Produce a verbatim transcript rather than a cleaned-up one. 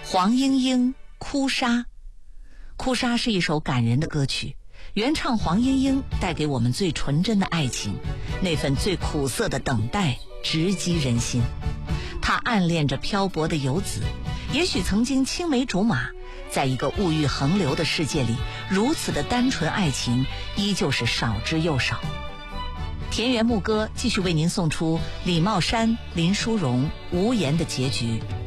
黄莺莺哭砂。哭砂是一首感人的歌曲，原唱黄莺莺带给我们最纯真的爱情，那份最苦涩的等待直击人心。她暗恋着漂泊的游子，也许曾经青梅竹马，在一个物欲横流的世界里，如此的单纯爱情依旧是少之又少。田园牧歌继续为您送出李茂山、林淑荣无言的结局。